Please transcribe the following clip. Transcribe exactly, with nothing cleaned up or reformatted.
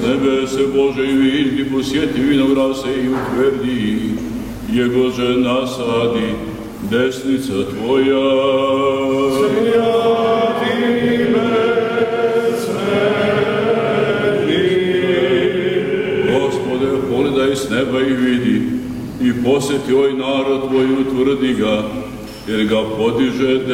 Nebese Bože i vidi, posjeti vinograse i utvrdi, Jegože nasadi desnica Tvoja. Svijati besmrtni. Gospode, pogledaj s neba i vidi, i posjeti ovaj narod Tvoj, utvrdi ga, jer ga podiže